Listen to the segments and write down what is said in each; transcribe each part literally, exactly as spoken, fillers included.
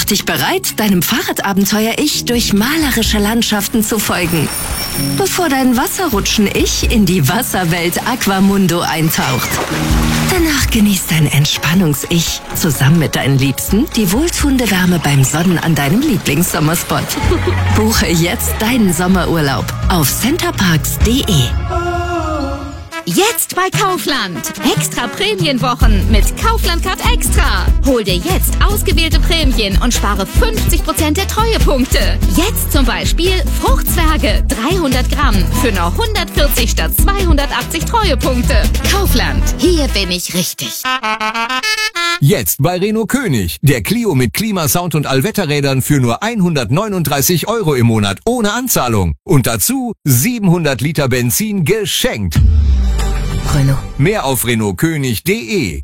Mach dich bereit, deinem Fahrradabenteuer-Ich durch malerische Landschaften zu folgen, bevor dein Wasserrutschen-Ich in die Wasserwelt Aquamundo eintaucht. Danach genießt dein Entspannungs-Ich zusammen mit deinen Liebsten die wohltuende Wärme beim Sonnen an deinem Lieblingssommerspot. Buche jetzt deinen Sommerurlaub auf centerparks punkt de. Jetzt bei Kaufland. Extra Prämienwochen mit Kaufland Card Extra. Hol dir jetzt ausgewählte Prämien und spare fünfzig Prozent der Treuepunkte. Jetzt zum Beispiel Fruchtzwerge dreihundert Gramm für nur hundertvierzig statt zweihundertachtzig Treuepunkte. Kaufland. Hier bin ich richtig. Jetzt bei Renault König. Der Clio mit Klimasound und Allwetterrädern für nur hundertneununddreißig Euro im Monat ohne Anzahlung. Und dazu siebenhundert Liter Benzin geschenkt. Renault. Mehr auf renault könig punkt de.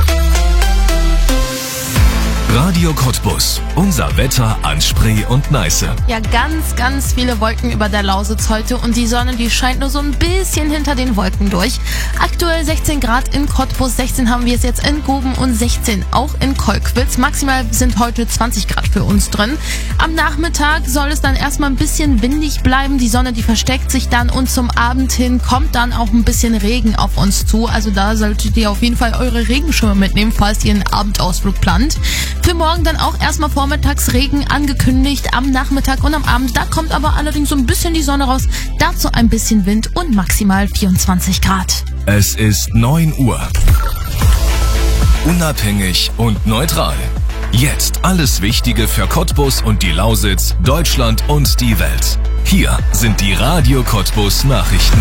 Radio Cottbus. Unser Wetter an Spree und Neiße. Ja, ganz, ganz viele Wolken über der Lausitz heute und die Sonne, die scheint nur so ein bisschen hinter den Wolken durch. Aktuell sechzehn Grad in Cottbus, sechzehn haben wir es jetzt in Guben und sechzehn auch in Kolkwitz. Maximal sind heute zwanzig Grad für uns drin. Am Nachmittag soll es dann erstmal ein bisschen windig bleiben. Die Sonne, die versteckt sich dann und zum Abend hin kommt dann auch ein bisschen Regen auf uns zu. Also da solltet ihr auf jeden Fall eure Regenschirme mitnehmen, falls ihr einen Abendausflug plant. Für morgen dann auch erstmal vormittags Regen angekündigt, am Nachmittag und am Abend. Da kommt aber allerdings so ein bisschen die Sonne raus. Dazu ein bisschen Wind und maximal vierundzwanzig Grad. Es ist neun Uhr. Unabhängig und neutral. Jetzt alles Wichtige für Cottbus und die Lausitz, Deutschland und die Welt. Hier sind die Radio Cottbus Nachrichten.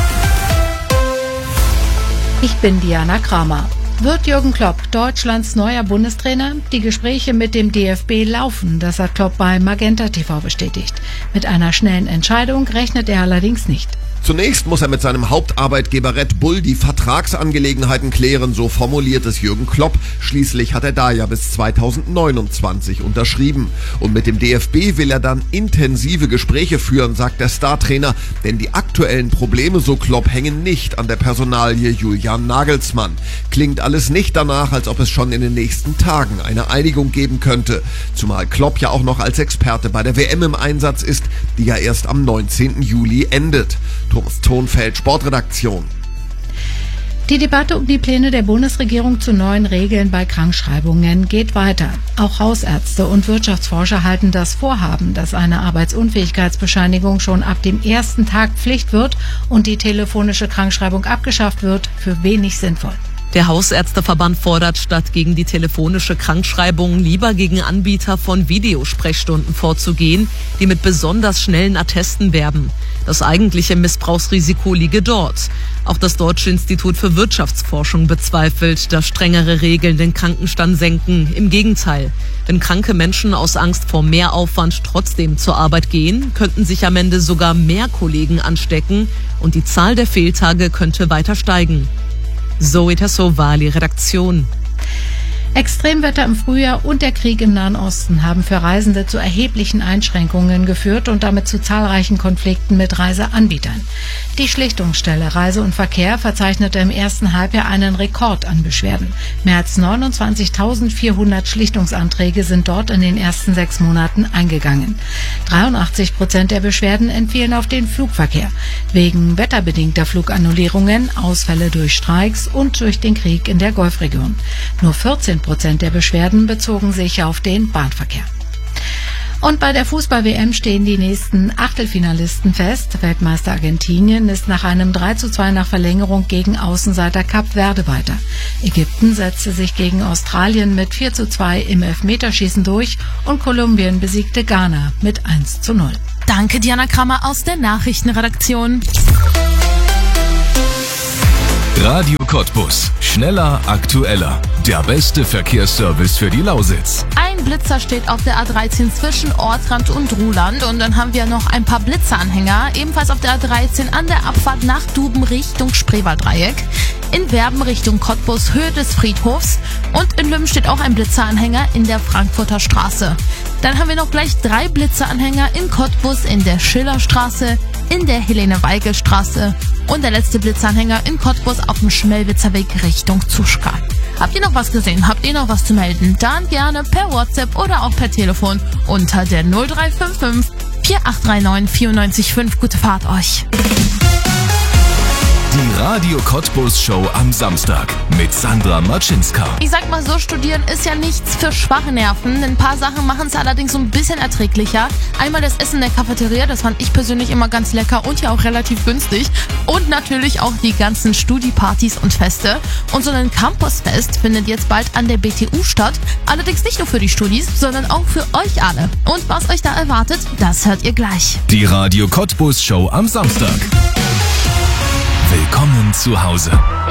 Ich bin Diana Kramer. Wird Jürgen Klopp Deutschlands neuer Bundestrainer? Die Gespräche mit dem D F B laufen, das hat Klopp bei Magenta T V bestätigt. Mit einer schnellen Entscheidung rechnet er allerdings nicht. Zunächst muss er mit seinem Hauptarbeitgeber Red Bull die Vertragsangelegenheiten klären, so formuliert es Jürgen Klopp. Schließlich hat er da ja bis zweitausendneunundzwanzig unterschrieben. Und mit dem D F B will er dann intensive Gespräche führen, sagt der Startrainer. Denn die aktuellen Probleme, so Klopp, hängen nicht an der Personalie Julian Nagelsmann. Klingt alles nicht danach, als ob es schon in den nächsten Tagen eine Einigung geben könnte. Zumal Klopp ja auch noch als Experte bei der W M im Einsatz ist, die ja erst am neunzehnten Juli endet. Thomas Thonfeld, Sportredaktion. Die Debatte um die Pläne der Bundesregierung zu neuen Regeln bei Krankschreibungen geht weiter. Auch Hausärzte und Wirtschaftsforscher halten das Vorhaben, dass eine Arbeitsunfähigkeitsbescheinigung schon ab dem ersten Tag Pflicht wird und die telefonische Krankschreibung abgeschafft wird, für wenig sinnvoll. Der Hausärzteverband fordert, statt gegen die telefonische Krankschreibung lieber gegen Anbieter von Videosprechstunden vorzugehen, die mit besonders schnellen Attesten werben. Das eigentliche Missbrauchsrisiko liege dort. Auch das Deutsche Institut für Wirtschaftsforschung bezweifelt, dass strengere Regeln den Krankenstand senken. Im Gegenteil, wenn kranke Menschen aus Angst vor Mehraufwand trotzdem zur Arbeit gehen, könnten sich am Ende sogar mehr Kollegen anstecken und die Zahl der Fehltage könnte weiter steigen. Zoe Tassovali, Redaktion. Extremwetter im Frühjahr und der Krieg im Nahen Osten haben für Reisende zu erheblichen Einschränkungen geführt und damit zu zahlreichen Konflikten mit Reiseanbietern. Die Schlichtungsstelle Reise und Verkehr verzeichnete im ersten Halbjahr einen Rekord an Beschwerden. Mehr als neunundzwanzigtausendvierhundert Schlichtungsanträge sind dort in den ersten sechs Monaten eingegangen. dreiundachtzig Prozent der Beschwerden entfielen auf den Flugverkehr. Wegen wetterbedingter Flugannullierungen, Ausfälle durch Streiks und durch den Krieg in der Golfregion. Nur vierzehn Prozent der Beschwerden bezogen sich auf den Bahnverkehr. Und bei der Fußball-W M stehen die nächsten Achtelfinalisten fest. Weltmeister Argentinien ist nach einem drei zu zwei nach Verlängerung gegen Außenseiter Kap Verde weiter. Ägypten setzte sich gegen Australien mit vier zu zwei im Elfmeterschießen durch und Kolumbien besiegte Ghana mit eins zu null. Danke, Diana Kramer aus der Nachrichtenredaktion. Radio Cottbus. Schneller, aktueller. Der beste Verkehrsservice für die Lausitz. Ein Blitzer steht auf der A dreizehn zwischen Ortrand und Ruhland und dann haben wir noch ein paar Blitzeranhänger, ebenfalls auf der A dreizehn an der Abfahrt nach Duben Richtung Spreewalddreieck, in Werben Richtung Cottbus Höhe des Friedhofs und in Lümm steht auch ein Blitzeranhänger in der Frankfurter Straße. Dann haben wir noch gleich drei Blitzeranhänger in Cottbus in der Schillerstraße, in der Helene-Weigel-Straße und der letzte Blitzeranhänger in Cottbus auf dem Schmelwitzer Weg Richtung Zuschka. Habt ihr noch was gesehen? Habt ihr noch was zu melden? Dann gerne per WhatsApp oder auch per Telefon unter der null drei fünf fünf vier acht drei neun vier neun fünf. Gute Fahrt euch. Die Radio Cottbus Show am Samstag mit Sandra Maczynska. Ich sag mal so, studieren ist ja nichts für schwache Nerven. Ein paar Sachen machen es allerdings so ein bisschen erträglicher. Einmal das Essen in der Cafeteria, das fand ich persönlich immer ganz lecker und ja auch relativ günstig. Und natürlich auch die ganzen Studi-Partys und Feste. Und so ein Campusfest findet jetzt bald an der B T U statt. Allerdings nicht nur für die Studis, sondern auch für euch alle. Und was euch da erwartet, das hört ihr gleich. Die Radio Cottbus Show am Samstag. Willkommen zu Hause.